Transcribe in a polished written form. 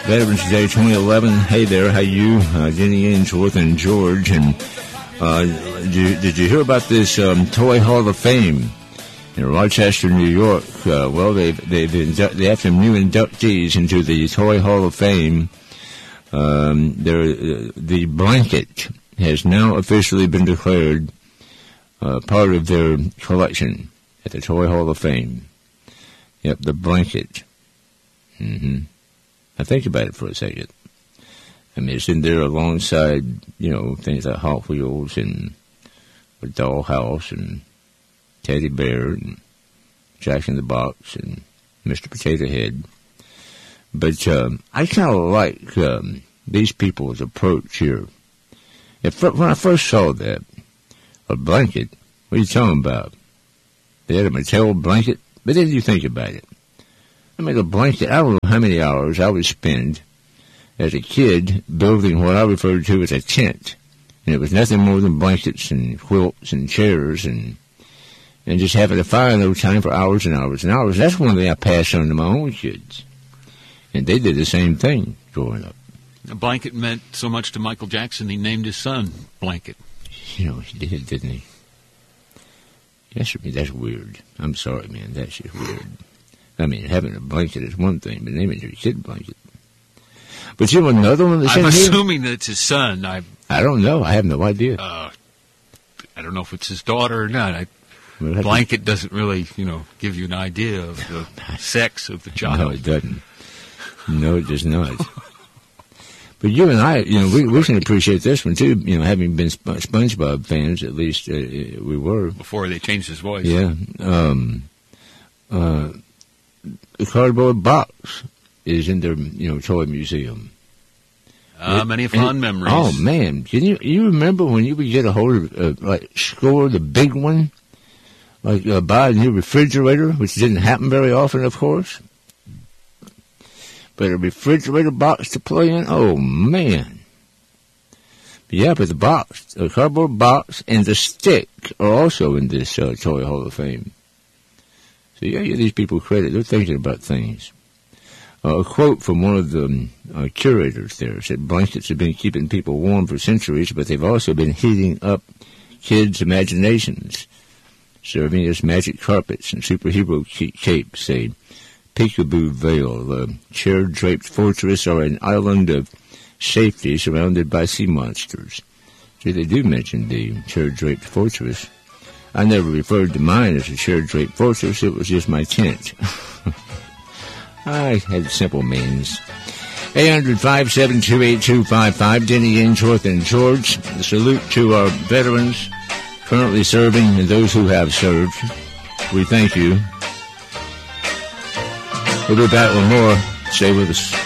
Veterans Day 2011. Hey there, how you? Jenny Ainsworth and George. And did you hear about this Toy Hall of Fame in Rochester, New York? Well, they have some new inductees into the Toy Hall of Fame. The blanket has now officially been declared part of their collection at the Toy Hall of Fame. Yep, the blanket. Now think about it for a second. I mean, it's in there alongside, things like Hot Wheels and a Dollhouse and Teddy Bear and Jack in the Box and Mr. Potato Head. But I kind of like these people's approach here. When I first saw that, a blanket, what are you talking about? They had a Mattel blanket? But then you think about it. I mean, a blanket, I don't know how many hours I would spend as a kid building what I referred to as a tent. And it was nothing more than blankets and quilts and chairs and just having a fire in no time for hours and hours and hours. That's one thing I passed on to my own kids. And they did the same thing growing up. A blanket meant so much to Michael Jackson, he named his son Blanket. He did, didn't he? That's weird. I'm sorry, man. That's just weird. I mean, having a blanket is one thing, but naming your kid Blanket. But another one that's I'm assuming that it's his son. I don't know. I have no idea. I don't know if it's his daughter or not. Blanket doesn't really, give you an idea of the sex of the child. No, it doesn't. No, it does not. But you and I, we can appreciate this one, too, having been SpongeBob fans, at least we were. Before they changed his voice. Yeah. The cardboard box is in their, toy museum. Many fond memories. Oh, man. Can you remember when you would get a hold of, Score, the big one? Buy a new refrigerator, which didn't happen very often, of course. But a refrigerator box to play in? Oh, man. Yeah, but the cardboard box and the stick are also in this Toy Hall of Fame. So you give these people credit. They're thinking about things. A quote from one of the curators there said, blankets have been keeping people warm for centuries, but they've also been heating up kids' imaginations, serving as magic carpets and superhero capes, a peekaboo veil, a chair-draped fortress, or an island of safety surrounded by sea monsters. See, they do mention the chair-draped fortress. I never referred to mine as a chair-draped fortress. It was just my tent. I had simple means. 800-572-8255, Denny Ainsworth and George. A salute to our veterans currently serving and those who have served. We thank you. We'll be back with more. Stay with us.